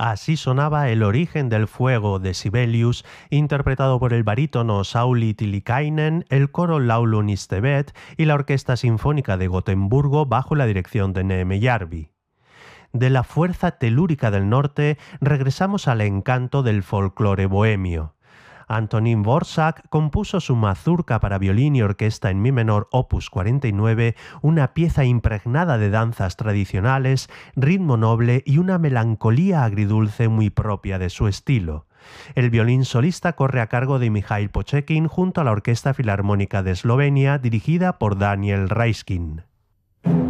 Así sonaba El origen del fuego de Sibelius, interpretado por el barítono Sauli Tilikainen, el coro Laulunistebet y la Orquesta Sinfónica de Gotemburgo bajo la dirección de Neeme Järvi. De la fuerza telúrica del norte regresamos al encanto del folclore bohemio. Antonín Dvořák compuso su mazurca para violín y orquesta en mi menor opus 49, una pieza impregnada de danzas tradicionales, ritmo noble y una melancolía agridulce muy propia de su estilo. El violín solista corre a cargo de Mijail Počekin junto a la Orquesta Filarmónica de Eslovenia dirigida por Daniel Raiskin.